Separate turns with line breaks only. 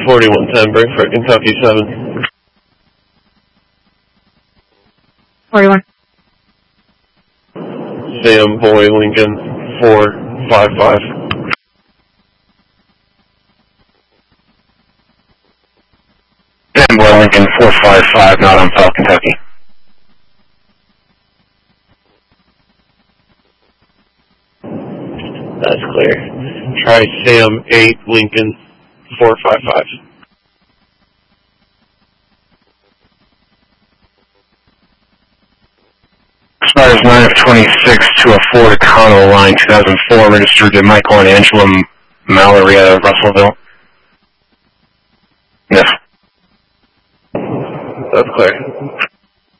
4110, break for Kentucky 7.
41.
Sam Boy Lincoln 455.
Sam Boy Lincoln 455, not on South Kentucky.
That's clear. Try Sam 8 Lincoln 455.
Expires 9 of 26 to a Ford Econo line 2004, registered to Michael and Angela Mallory out of Russellville. Yes.
That's clear.